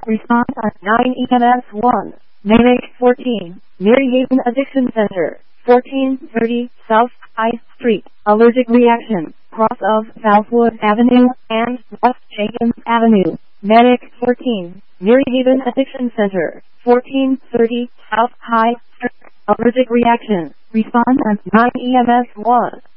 Response on 9 EMS 1. Medic 14. Maryhaven Addiction Center. 1430 South High Street. Allergic reaction. Cross of Southwood Avenue and West Jenkins Avenue. Medic 14. Maryhaven Addiction Center. 1430 South High Street. Allergic reaction. Respond on 9 EMS 1.